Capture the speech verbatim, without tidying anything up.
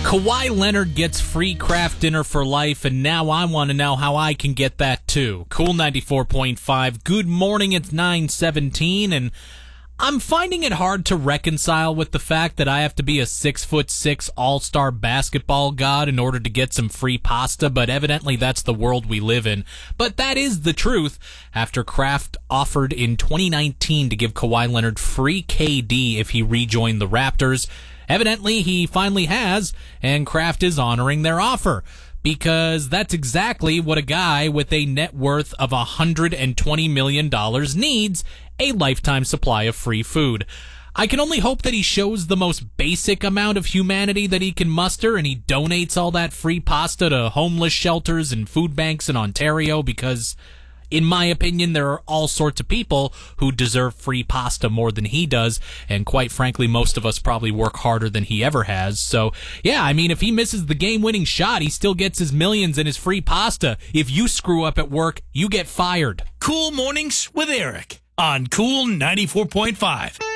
Kawhi Leonard gets free Kraft dinner for life, and now I want to know how I can get that too. Cool ninety-four point five. Good morning, it's nine seventeen, and I'm finding it hard to reconcile with the fact that I have to be a six foot six all-star basketball god in order to get some free pasta, but evidently that's the world we live in. But that is the truth. After Kraft offered in twenty nineteen to give Kawhi Leonard free K D if he rejoined the Raptors, evidently he finally has, and Kraft is honoring their offer. Because that's exactly what a guy with a net worth of one hundred twenty million dollars needs, a lifetime supply of free food. I can only hope that he shows the most basic amount of humanity that he can muster, and he donates all that free pasta to homeless shelters and food banks in Ontario, because in my opinion, there are all sorts of people who deserve free pasta more than he does, and quite frankly, most of us probably work harder than he ever has. So, yeah, I mean, if he misses the game-winning shot, he still gets his millions and his free pasta. If you screw up at work, you get fired. Cool Mornings with Eric on Cool ninety-four point five.